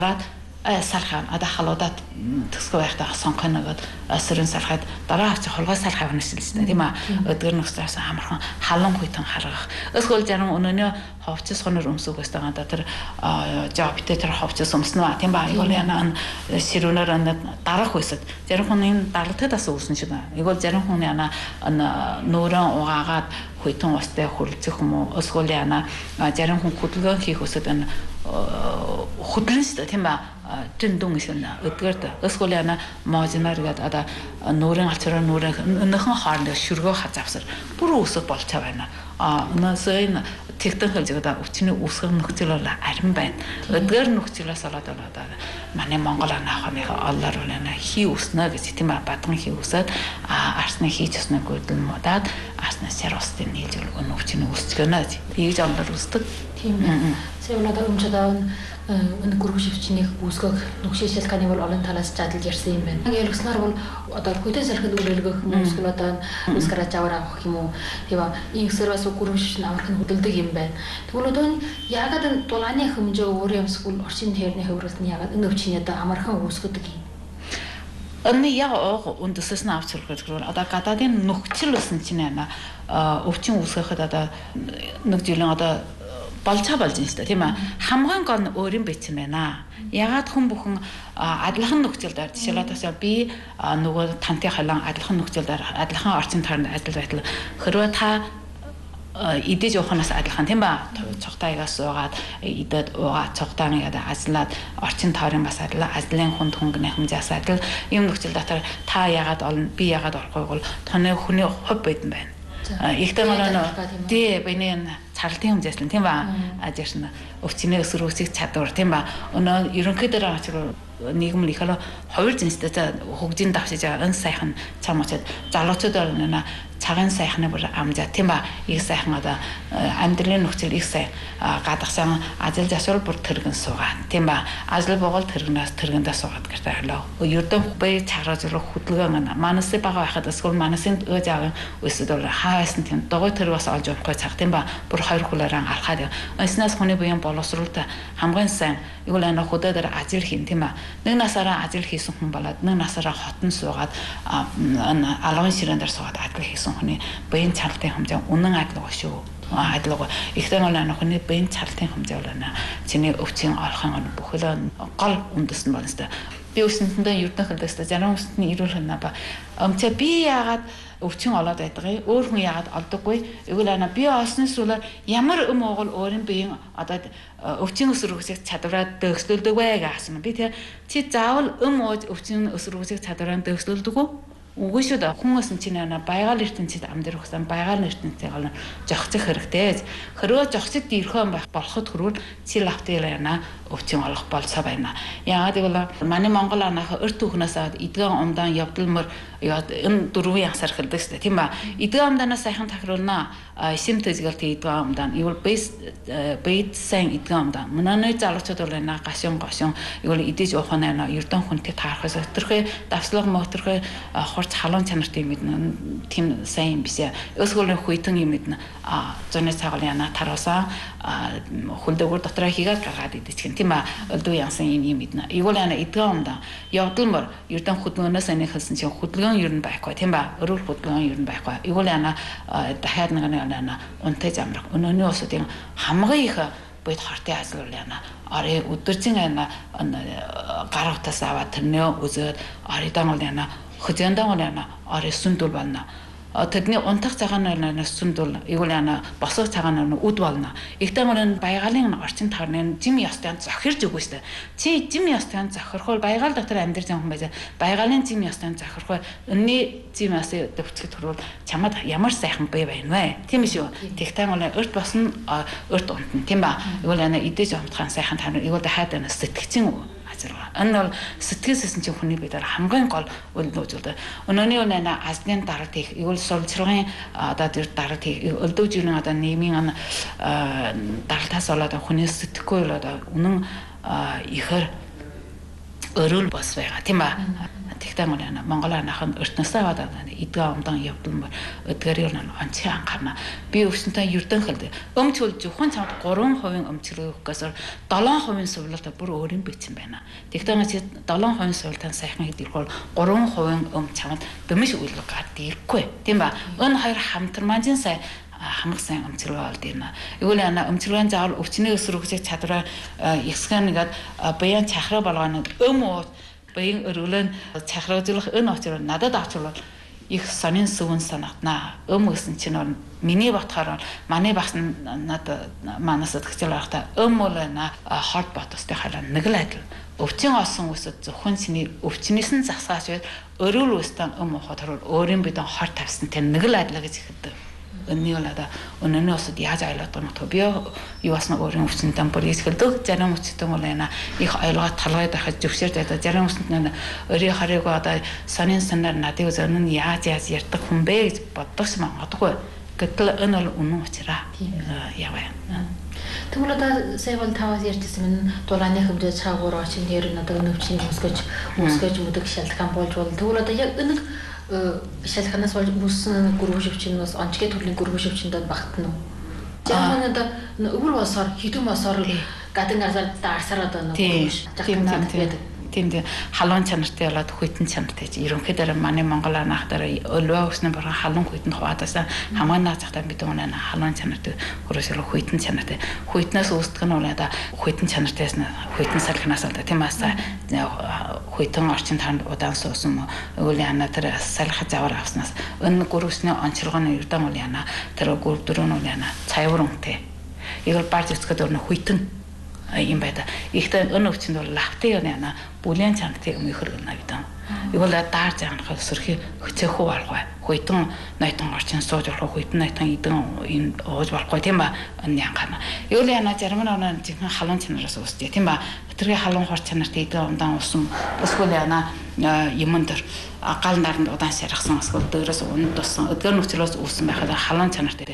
салхаа ада халуудад төсгөө байхдаа сонгохногод сэрэн салхаад дараа чи холгой салхаа өнөсөлсөн тийм аа өдөр нөхцөөс амархан халан хүйтэн харгах эсвэл зарим өнөөний ховцос хонор өмсөх байстаа тэр жоптэй тэр ховцос өмснө тийм ба игол яна сэрүүнээр дарах байсад зарим хүн даралтад ас үүснэ шүү дээ игол зарим хүн яна нууран угаагаад хүйтэн устай хүрлцэх юм уу эсвэл яна зарим хүн хөдөлгөөн хийх өсөд хөдлөн шүү дээ тийм ба тэн동 ისნა өдгөрд эсвэл яна можинаргээд ада нуурын алчраа нуурын нөхөн хаалт шүргөө хазавсар бүр үсэг болцоо байна өнөөсөө тэгтэн хэлжгээд өвчний үсгэн нөхцөл бол арин байна өдгөр нөхцөлөөс болоод манай Монгол анаахны оллоор байна хий үснэ гэж тийм бадган хий үсээд арсны хийж өснө гүйдэл модаад арснаас яроостын нийлж өгөн өвчний үсгэнэ ийж амдар үсдэг тийм ээ сэгнада өмчөдөө энэ гүрвшивчнийг үүсгэх нүгшээсэл каны бол олон талаас чадлж ярьсан юм байна. Ялгснаар бол одоо хөтөн салхинд үйлчлэх хүмүүс нь одоо үсгэрэж аваар авах юм уу? Тийм инксэрвас гүрвшивч нь аврах нь хөдөлдөг юм байна. Тэгвэл одоо яагаад энэ дулааны хэмжээ өөр юмсгүй орчин тойрны хөврөлт нь яагаад энэ өвчний одоо амархан үүсгэдэг юм? Önne яг үндэслэс нь авч сурах гэдэг нь одоо гадаадын нөхцөл өсөн чинь өвчин үүсгэхэд одоо нэг жилийн одоо болцоо болж байна шүү дээ тийм ээ хамгаан гол өөрийн бичсэн байна. Ягаад хүн бүхэн адилхан нөхцөлд жишээлбэл би нөгөө тантай халан адилхан нөхцөлд адилхан орчин тойронд адил байтал хэрвээ та идэж явахнаас адилхан тийм ба цогтойгоос уугаад идэд уугаад цогтойн яда ажиллаад орчин тойрон бас ажлын хүнд хөнгөний хэмжээс адил юм нөхцөл дотор та ягаад олно би ягаад орохгүй бол таны хүний хувь байдсан байна. Ихтэй манай тий биний царлтын хэмжээс л тийм ба ажирна өвчнээ өсрөөсийг чадвар тийм ба өнөө ерөнхийдөө очроо нийгэм л их хоёр зэнстэй хөгжин давшиж байгаа энэ сайхан цам очоод залуучууд байна цагаан сайхны бүр амжаа тийм ба их сайхан одоо амьдралын нөхцөл их сайн гадагсан ажил засвар бүр тэргэн суугаа тийм ба ажил боогол тэргэндээ суугаад гэртээ алаа ердөө бай чараж хөдөлгөөн манасын бага байхад эсвэл манасын өөж аав өсөд бол хаасан тийм догой тэр бас олж явахгүй цаг тийм ба бүр хоёр хүлээр анхаарахад энэснээс хүний биеийн боловсруулалт хамгийн сайн юу л ана хөдөөдөр ажил хийн тийм ба нэг насаараа ажил хийсэн хүн болоод нэг насаараа хотон суугаад алгын ширээн дээр суугаад ажил хийсэн хүний биеийн царлтын хэмжээ үнэн адилхан шүү. Адилхан. Ихтэй бол хүний биеийн царлтын хэмжээ бол чиний өвчин орхон бүхэл гол үндэс нь байна. Би өсөнтөндөө юрдэн хэлдэхтэй зарим өсөндний ирүүл хана ба. Өмчөө би яагаад өвчин олоод байдаг. Өөр хүн яагаад олдоггүй. Эвгүй ана би олсны сүлээр ямар уугуул өөрийн биеийн одоо өвчин өсрөхөсийг чадвараа дөксөлдөг вэ гэсэн. Би чи заавал ууж өвчин өсрөхөсийг чадвараа дөксөлдөг үү? Үгүй шүү дээ. Хүмүүс чинь байгаль ертөнцид амдэр өгсөн байгаль ертөнцийг гол жогцох хэрэгтэй. Хэрвээ жогцод ирхэн байх болоход хүрвэл цил автояна өвчин олох болсоо байна. Яагаад гэвэл манай Монгол анаах өрт түүхнээс аваад эдгэн умдаан явдалмөр энэ дөрвөн янсаар хэлдэг шүү дээ. Тийм ба. Эдгэн умдаанаас сайхан тахируулна. Шим төзгөлт эдгэн умдаан. Ивэл бейт сайн эдгэн умдаан. Манай залуучууд бол гашин ивэл идэж уух нь ердөн хүнтэй таарахаас өтөрхөө давслага моторхоо хурц халуун чанартай юм мэднэ тийм сайн юм биш. Өсгөл хүйтэн юм мэднэ. Зөний цагаал яна таруулсан хүлдээгүүр дотроо хийгээд гаргаад идчихэн тийм ба өлдөө янсан юм мэднэ. Игүүл яна эдгэн умдаан. Явдалмөр ердөн хөдөлгөөнөөс аны хэлсэн чинь хөдөлгөөн ер нь байхгүй тийм ба өрөөр хөдөлгөөн ер нь байхгүй. Игүүл яна дахиад нэг унтай замрах. Өнөөний усуудын хамгийн их бид хортой ажил яна ари өдөржин гар утаас аваад тэрнээ үзээд аридаа бол яна хөзөндөө бол яна ари сүндүүл байна. Тэдний унтах цагаан сүндүүл игүүл яна босох цагаан үд болно. Ихтэй мөрөн байгалийн орчин тойрны жим ястан зохирж өгөө штэ. Чи жим ястан зохирхол байгаль дотор амьдарч байгаа хүн байж байгалийн жим ястан зохирхол өнний жим ястан дэвцэд төрвөл чамд ямар сайхан бай байна вэ? Тийм шүү. Тэгтэй мөрөн өрт босно өрт унтна тийм ба. Игүүл яна идэж амтхан сайхан тань игүүл дахиад сэтгэцэн энэ бол сэтгэлсэсэн чинь хүний бидээр хамгийн гол үлдээж үлдээ. Өнөөний үнэ азгийн даралт их игүүл сулчрын одоо тэр даралт их өлдөөжийн одоо нийгмийн даралтаас болоод хүний сэтгэхгүй болоод үнэн ихэр өрөөл бос байгаа тийм ба. тэгтээ ngona Монгол анаахан өртнөөсөө аваад идгээ умдан явдсан өдгөр юу онцгой анхаарна. Би өвсөнтэй ердөнхөлд өмчүүл зөвхөн цамд 3% өмчлөхөөс 7% сувлалтаа бүр өөр юм бичсэн байна. Тэгтээ 7% сувлалтаа сайхан хийдэг бол 3% чамд бэмш үйлэг гадаггүй. Тийм ба. Энэ хоёр хамтармажин сай хамаг сайн өмчлөгөө олд юм. Игүүл өмчлөгөө заавал өвчнөө өсрөхөж чадвараа ясганагаад баян чахраа болгоно баян өргөлөн чахрагдуулах энэ очроо надад авчвал их сонин сүвэн санагтнаа өсөн чинь миний батхаар манай багс надад манаас тэгчл байхдаа өмөлнө хот ботостой халаа нэг л адил өвчин олсон үсэд зөвхөн чиний өвчнээс нь засгаач өрөөл үстэн ухахаар өөрийн бидэн хот тавьсан тэр нэг л адил гэж ихэд өнөөлөдө өнөөний усад яаж айлаад байгаа нь би юу басна өөрийн өвчнөд бүр ихэлдэг зарим өвчтөн бол яна их айлгаад талгайд ахад зөвшөөр байдаг зарим өвчнөд өөрийн харийг одоо сонин санаар надыг зөвнө яаж ярьдаг хүн бэ гэж боддогч магадгүй гэтэл энэ бол үнэн учраас яваа. Тэгвэл одоо сая бол таваас ярьжсэн нь дулааны хэмжээ цаагуур очин нэр нь одоо өвчний үсгэж мүдэг шалтгаан болж бол тэгвэл одоо яг энэ шалханаас болж бүсэн гөрвө шивчин бас онцгой төрлийн гөрвө шивчиндээ багтна уу? Яг нь одоо өвөр босоор хідэн босоор гадан газар даарсаар одоо нэг тийм халуун чанартай болоод хүйтэн чанартай чи ерөнхийдөө манай Монгол анаах дээр өлөө өснө баран халуун хүйтэн хаваадасаа хамаанаа захтаа бид өнөө халуун чанартай хөрөөсөө хүйтэн чанартай хүйтнээс үүсдэг нь одоо хүйтэн чанартайс нь хүйтэн салхинаас одоо тийм аасаа хүйтэн орчин танд удаан суусан өвөл яна тэр салхи завар авснаас энэ гөрөсний онцлогооны юудан бол яна тэр гүр дөрөв нь яна цайварунтэй игэл барж өсгөд өрнө хүйтэн юм байда. Ихтэй өн өвчнөд бол лавтай яна бүлээн чанартай юм ихэр гэнэ гэдэг. Игэл даар заанахад сөрхи хөцөөхөө болгоо. Хүйтэн найтан орчин сууж болох хүйтэн найтан идэн ууж болохгүй тийм ба энэ янгана. Игэл яна зарим нь жинхэнэ халуун чанараас үүсдэг тийм ба. Тэргийн халуун хор чанартай идэн ундаан усан эсвэл яна юмн дэр гал наранд удаан шархсан эсвэл дээрээс унд туссан өдгөр нөхцлөөс үүссэн байхад халуун чанартай.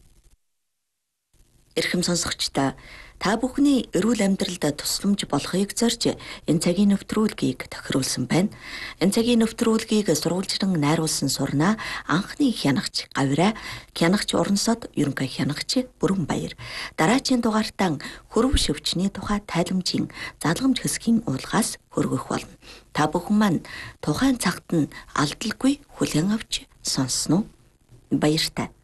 Эрхэм сонсогчдоо та бүхний эрүүл амьдралд тусламж болохыг зорж энэ цагийн нэвтрүүлгийг тохируулсан байна. Энэ цагийн нэвтрүүлгийг сурвалжран найруулсан сурнаа анхны хянагч Гавраа, хянагч Урансод ерөнхий хянагч Бүрэнбаяр. Дараагийн дугаартаа хөрвө шивчний тухай тайламжийн залгамж хэсгийн уулгаас хөргөх болно. Та бүхэн маань тухайн цагт нь алдалгүй хүлээн авч сонссноо баяртай.